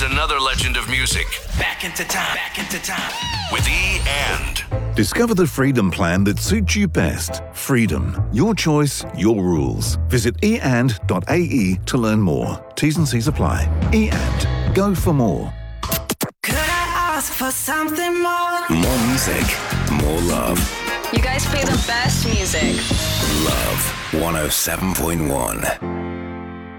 another legend of music. Back into time. With E and. Discover the freedom plan that suits you best. Freedom. Your choice, your rules. Visit eand.ae to learn more. T's and C's apply. eand. Go for more. Could I ask for something more? More music, more love. You guys play the best music. Love 107.1.